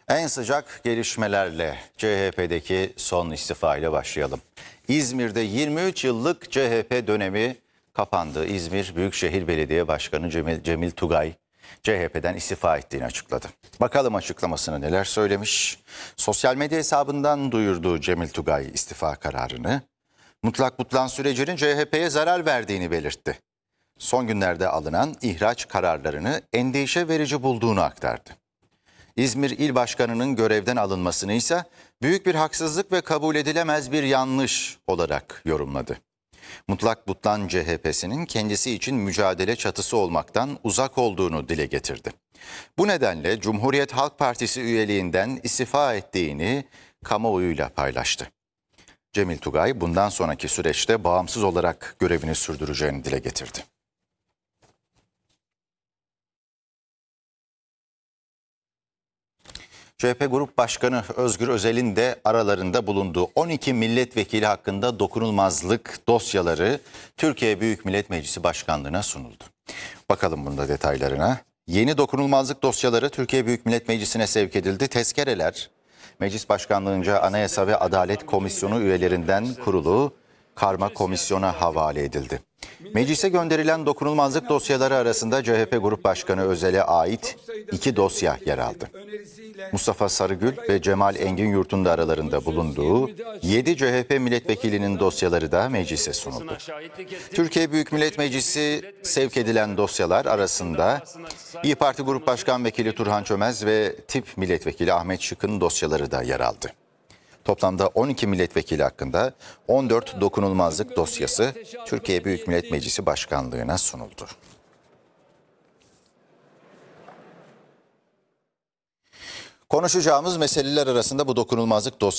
En sıcak gelişmelerle CHP'deki son istifa ile başlayalım. İzmir'de 23 yıllık CHP dönemi kapandı. İzmir Büyükşehir Belediye Başkanı Cemil Tugay CHP'den istifa ettiğini açıkladı. Bakalım açıklamasını neler söylemiş. Sosyal medya hesabından duyurduğu Cemil Tugay istifa kararını, mutlak butlan sürecinin CHP'ye zarar verdiğini belirtti. Son günlerde alınan ihraç kararlarını endişe verici bulduğunu aktardı. İzmir İl Başkanı'nın görevden alınmasını ise büyük bir haksızlık ve kabul edilemez bir yanlış olarak yorumladı. Mutlak Butlan CHP'sinin kendisi için mücadele çatısı olmaktan uzak olduğunu dile getirdi. Bu nedenle Cumhuriyet Halk Partisi üyeliğinden istifa ettiğini kamuoyuyla paylaştı. Cemil Tugay bundan sonraki süreçte bağımsız olarak görevini sürdüreceğini dile getirdi. CHP Grup Başkanı Özgür Özel'in de aralarında bulunduğu 12 milletvekili hakkında dokunulmazlık dosyaları Türkiye Büyük Millet Meclisi Başkanlığı'na sunuldu. Bakalım bunda detaylarına. Yeni dokunulmazlık dosyaları Türkiye Büyük Millet Meclisi'ne sevk edildi. Tezkereler Meclis Başkanlığı'nca Anayasa ve Adalet Komisyonu üyelerinden kurulu karma komisyona havale edildi. Meclise gönderilen dokunulmazlık dosyaları arasında CHP Grup Başkanı Özel'e ait 2 dosya yer aldı. Mustafa Sarıgül ve Cemal Enginyurt'un da aralarında bulunduğu 7 CHP milletvekilinin dosyaları da meclise sunuldu. Türkiye Büyük Millet Meclisi sevk edilen dosyalar arasında İYİ Parti Grup Başkan Vekili Turhan Çömez ve Tip Milletvekili Ahmet Şık'ın dosyaları da yer aldı. Toplamda 12 milletvekili hakkında 14 dokunulmazlık dosyası Türkiye Büyük Millet Meclisi Başkanlığı'na sunuldu. Konuşacağımız meseleler arasında bu dokunulmazlık dosyası